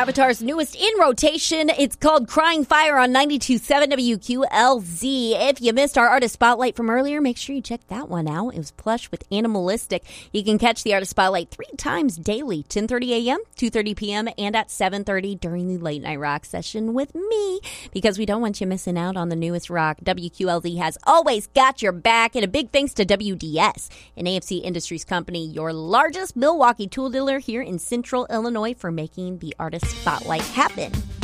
Avatar's newest in rotation. It's called Crying Fire on 92.7 WQLZ. If you missed our Artist Spotlight from earlier, make sure you check that one out. It was plush with Animalistic. You can catch the Artist Spotlight 3 times daily, 10:30 a.m., 2:30 p.m., and at 7:30 during the Late Night Rock session with me, because we don't want you missing out on the newest rock. WQLZ has always got your back, and a big thanks to WDS, an AFC Industries company, your largest Milwaukee tool dealer here in Central Illinois, for making the Artist Spotlight happen.